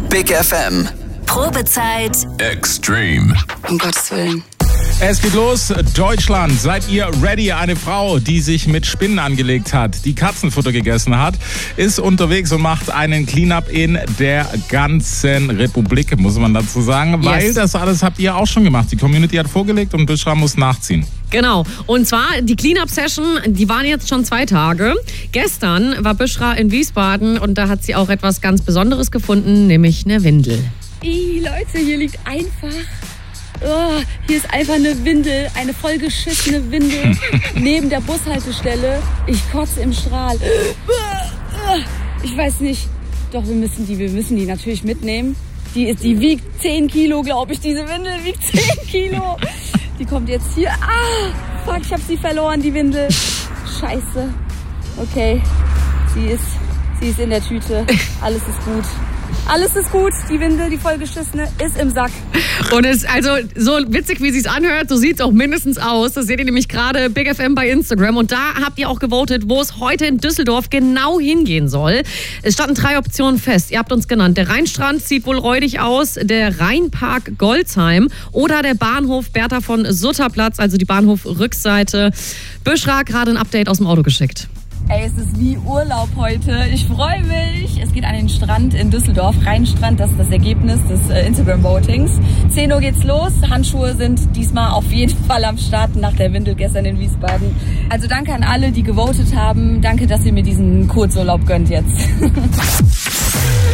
Big FM. Probezeit Extreme. Um Gottes Willen. Es geht los. Deutschland, seid ihr ready? Eine Frau, die sich mit Spinnen angelegt hat, die Katzenfutter gegessen hat, ist unterwegs und macht einen Cleanup in der ganzen Republik, muss man dazu sagen. Weil das alles habt ihr auch schon gemacht. Die Community hat vorgelegt und Büşra muss nachziehen. Genau. Und zwar die Cleanup-Session, die waren jetzt schon 2 Tage. Gestern war Büşra in Wiesbaden und da hat sie auch etwas ganz Besonderes gefunden, nämlich eine Windel. Leute, hier liegt einfach... Oh, hier ist einfach eine Windel, eine vollgeschissene Windel neben der Bushaltestelle. Ich kotze im Strahl. Ich weiß nicht. Doch, wir müssen die natürlich mitnehmen. Die wiegt 10 Kilo, glaube ich. Diese Windel wiegt 10 Kilo. Die kommt jetzt hier. Fuck, ich habe sie verloren, die Windel. Scheiße. Okay, sie ist in der Tüte. Alles ist gut. Alles ist gut, die Windel, die vollgeschissene, ist im Sack. Und es ist also so witzig, wie sie es anhört, so sieht es auch mindestens aus. Das seht ihr nämlich gerade Big FM bei Instagram. Und da habt ihr auch gewotet, wo es heute in Düsseldorf genau hingehen soll. Es standen 3 Optionen fest. Ihr habt uns genannt. Der Rheinstrand sieht wohl räudig aus, der Rheinpark Golzheim oder der Bahnhof Bertha von Sutterplatz, also die Bahnhof-Rückseite. Büşra gerade ein Update aus dem Auto geschickt. Ey, es ist wie Urlaub heute. Ich freue mich. Es geht an den Strand in Düsseldorf. Rheinstrand, das ist das Ergebnis des Instagram-Votings. 10 Uhr geht's los. Handschuhe sind diesmal auf jeden Fall am Start nach der Windel gestern in Wiesbaden. Also danke an alle, die gewotet haben. Danke, dass ihr mir diesen Kurzurlaub gönnt jetzt.